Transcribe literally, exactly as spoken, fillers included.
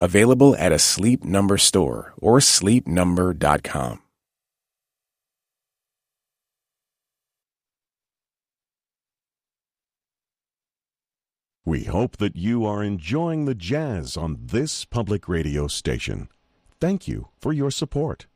Available at a Sleep Number store or sleep number dot com. We hope that you are enjoying the jazz on this public radio station. Thank you for your support.